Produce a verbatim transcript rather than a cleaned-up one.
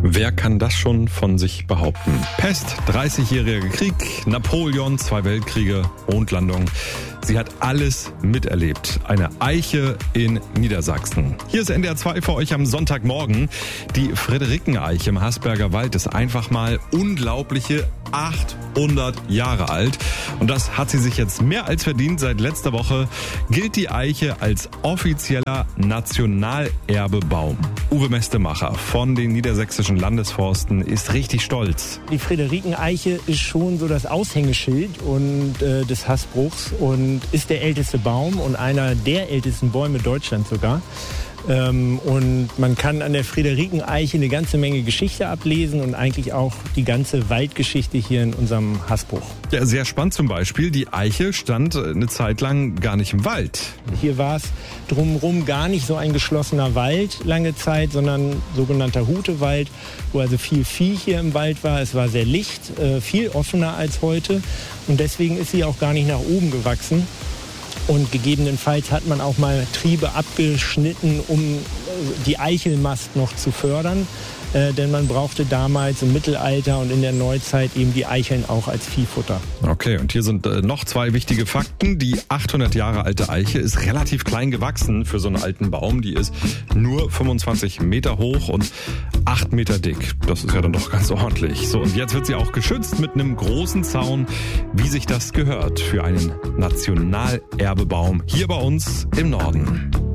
Wer kann das schon von sich behaupten? Pest, dreißigjähriger Krieg, Napoleon, zwei Weltkriege, Mondlandung. Sie hat alles miterlebt. Eine Eiche in Niedersachsen. Hier ist N D R zwei für euch am Sonntagmorgen. Die Friederiken-Eiche im Hasberger Wald ist einfach mal unglaubliche achthundert Jahre alt. Und das hat sie sich jetzt mehr als verdient. Seit letzter Woche gilt die Eiche als offizieller Nationalerbebaum. Uwe Mestemacher von den Niedersächsischen Landesforsten ist richtig stolz. Die Friederiken-Eiche ist schon so das Aushängeschild und, äh, des Hasbruchs und ist der älteste Baum und einer der ältesten Bäume Deutschlands sogar. Ähm, und man kann an der Friederiken-Eiche eine ganze Menge Geschichte ablesen und eigentlich auch die ganze Waldgeschichte hier in unserem Hasbruch. Ja, sehr spannend zum Beispiel. Die Eiche stand eine Zeit lang gar nicht im Wald. Hier war es drumherum gar nicht so ein geschlossener Wald lange Zeit, sondern sogenannter Hutewald, wo also viel Vieh hier im Wald war. Es war sehr licht, äh, viel offener als heute und deswegen ist sie auch gar nicht nach oben gewachsen. Und gegebenenfalls hat man auch mal Triebe abgeschnitten, um die Eichelmast noch zu fördern. Äh, denn man brauchte damals im Mittelalter und in der Neuzeit eben die Eicheln auch als Viehfutter. Okay, und hier sind äh, noch zwei wichtige Fakten. Die achthundert Jahre alte Eiche ist relativ klein gewachsen für so einen alten Baum. Die ist nur fünfundzwanzig Meter hoch und acht Meter dick. Das ist ja dann doch ganz ordentlich. So, und jetzt wird sie auch geschützt mit einem großen Zaun, wie sich das gehört für einen Nationalerbebaum hier bei uns im Norden.